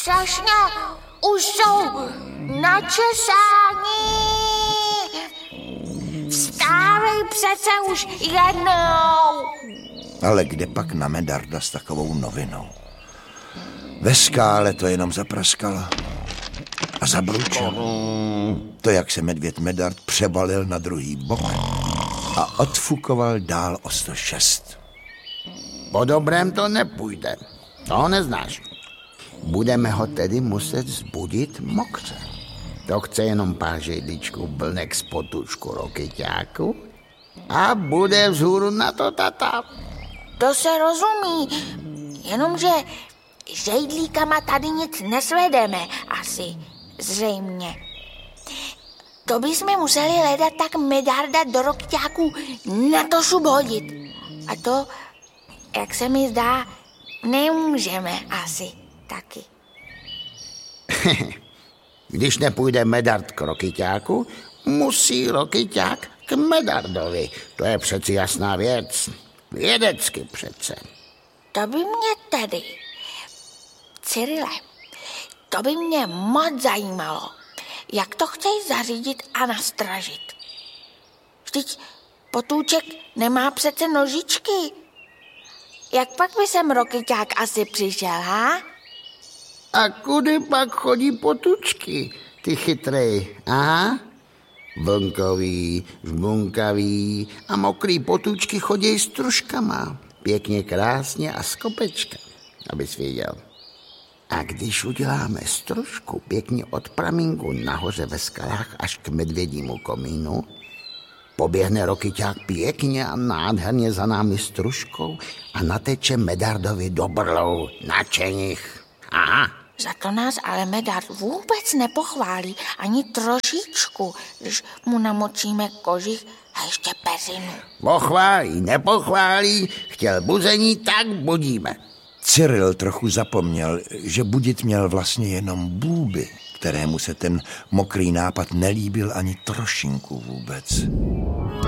strašně už jsou načesání. Vstávej přece už jednou. Ale kde pak na Medarda s takovou novinou? Ve skále to jenom zapraskalo a zabručelo. To, jak se medvěd Medard přebalil na druhý bok a odfukoval dál o 106. Po dobrém to nepůjde, to neznáš. Budeme ho tedy muset vzbudit mokře. To chce jenom pár žejdličků blnek z potůčku rokyťáku a bude vzhůru na to tata. To se rozumí, jenomže žejdlíkama tady nic nesvedeme, asi, zřejmě. To bychom museli hledat tak Medarda do rokyťáku na to šup hodit. A to, jak se mi zdá, nemůžeme asi taky. Když nepůjde Medard k rokyťáku, musí rokyťák k Medardovi. To je přeci jasná věc. Vědecky přece. To by mě tedy, Cyrile, to by mě moc zajímalo, jak to chceš zařídit a nastražit. Vždyť potůček nemá přece nožičky. Jak pak by sem rokyťák asi přišel, ha? A kudy pak chodí potůčky, ty chytrej, aha? Vlnkový, žbunkavý a mokrý potůčky chodí s truškama. Pěkně, krásně a z kopečka, abys věděl. A když uděláme stružku pěkně od pramínku nahoře ve skalách až k medvědímu komínu, poběhne rokyťák pěkně a nádherně za námi stružkou a nateče Medardovi do brlou na čenich. Aha. Za to nás ale Medard vůbec nepochválí ani trošičku, když mu namočíme kožich a ještě peřinu. Pochválí, nepochválí, chtěl buzení, tak budíme. Cyril trochu zapomněl, že budit měl vlastně jenom Bůby, kterému se ten mokrý nápad nelíbil ani trošinku vůbec.